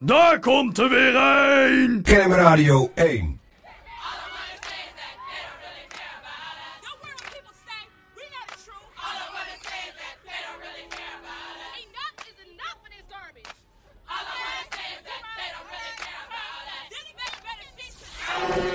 Daar komt er weer een! KM Radio 1.